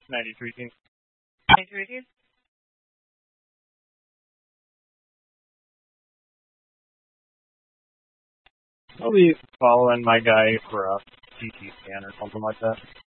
93 team. 93 team? I'll be following my guy for a CT scan or something like that.